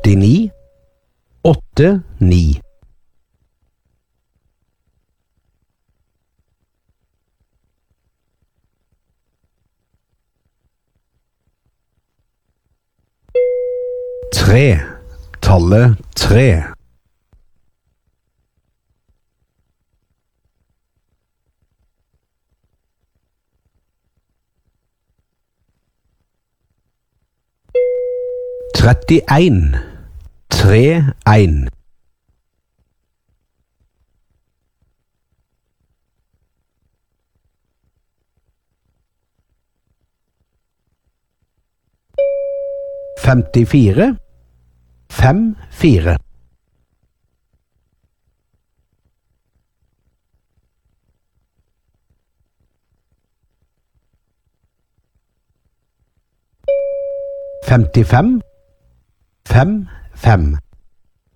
89 89. Tre, tallet tre. Trettien, tre, ein. Femtifire, fem, fire. Femtifem, fem, fem.